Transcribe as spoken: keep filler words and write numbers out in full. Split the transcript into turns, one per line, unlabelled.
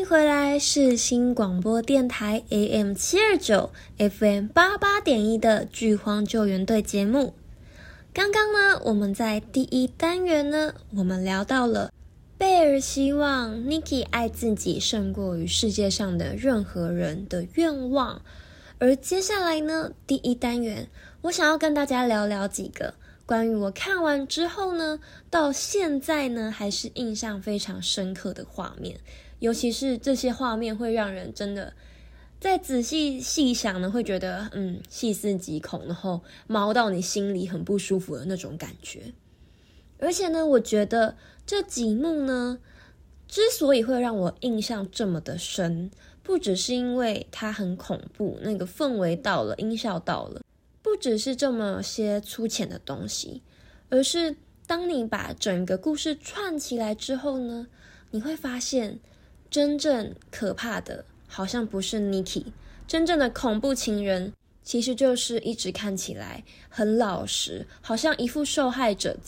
回来，是新广播电台 A M 七二九 F M 八八点一的剧荒救援队节目。刚刚呢，我们在第一单元呢，我们聊到了贝尔希望 Nikki 爱自己胜过于世界上的任何人的愿望。而接下来呢，第一单元我想要跟大家聊聊几个关于我看完之后呢，到现在呢还是印象非常深刻的画面，尤其是这些画面会让人真的再仔细细想呢，会觉得嗯细思极恐，然后毛到你心里很不舒服的那种感觉。而且呢，我觉得这几幕呢，之所以会让我印象这么的深，不只是因为它很恐怖，那个氛围到了，音效到了，不只是这么些粗浅的东西，而是当你把整个故事串起来之后呢，你会发现真正可怕的好像不是 Nikki， 真正的恐怖情人其实就是一直看起来很老实，好像一副受害者